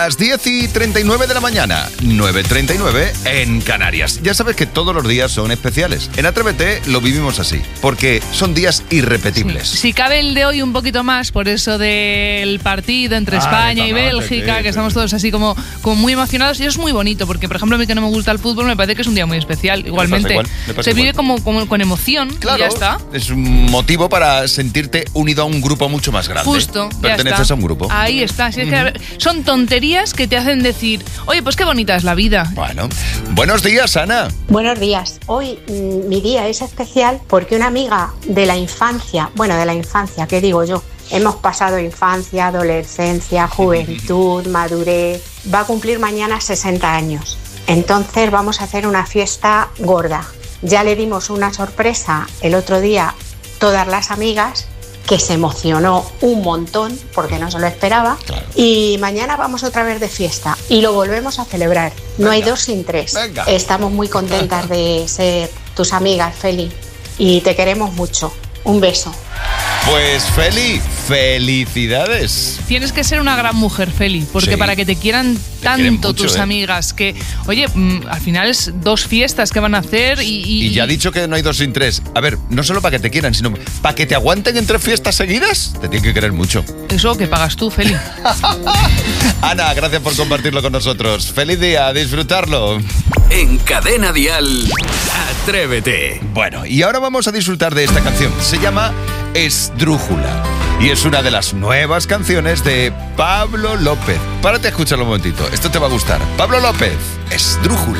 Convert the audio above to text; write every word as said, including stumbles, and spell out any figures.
Las diez y treinta y nueve de la mañana, nueve y treinta y nueve en Canarias. Ya sabes que todos los días son especiales. En Atrévete lo vivimos así, porque son días irrepetibles. Sí. Si cabe el de hoy un poquito más, por eso del partido entre ah, España y Bélgica, sí, que estamos todos así como, como muy emocionados. Y eso es muy bonito, porque por ejemplo a mí que no me gusta el fútbol me parece que es un día muy especial. Igualmente, me pasa igual, me pasa se igual. vive como, como con emoción, claro, y ya está. Es un motivo para sentirte unido a un grupo mucho más grande. Justo, Perteneces ya está. a un grupo. Ahí está. Si es que son tonterías que te hacen decir, oye, pues qué bonita es la vida. Bueno, buenos días, Ana. Buenos días. Hoy mmm, mi día es especial porque una amiga de la infancia, bueno, de la infancia, ¿qué digo yo? Hemos pasado infancia, adolescencia, juventud, madurez. Va a cumplir mañana sesenta años. Entonces vamos a hacer una fiesta gorda. Ya le dimos una sorpresa el otro día todas las amigas, que se emocionó un montón porque no se lo esperaba. Claro. Y mañana vamos otra vez de fiesta y lo volvemos a celebrar. No Venga. Hay dos sin tres. Venga. Estamos muy contentas de ser tus amigas, Feli, y te queremos mucho. Un beso. Pues Feli, felicidades. Tienes que ser una gran mujer, Feli, porque sí, para que te quieran tanto mucho, tus ¿eh? amigas, que, oye, mmm, al final es dos fiestas que van a hacer y, y... Y ya ha dicho que no hay dos sin tres. A ver, no solo para que te quieran, sino para que te aguanten en tres fiestas seguidas. Te tienen que querer mucho. Eso que pagas tú, Feli. Ana, gracias por compartirlo con nosotros. Feliz día, a disfrutarlo. En Cadena Dial, Atrévete. Bueno, y ahora vamos a disfrutar de esta canción. Se llama Esdrújula. Y es una de las nuevas canciones de Pablo López. Párate a escucharlo un momentito. Esto te va a gustar. Pablo López, Esdrújula.